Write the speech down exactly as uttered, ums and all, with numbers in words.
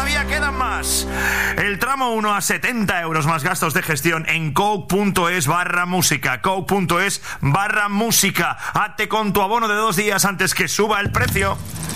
todavía quedan más. El tramo uno a setenta euros más gastos de gestión en coke.es barra música. Coke.es barra música. Hazte con tu abono de dos días antes que suba el precio.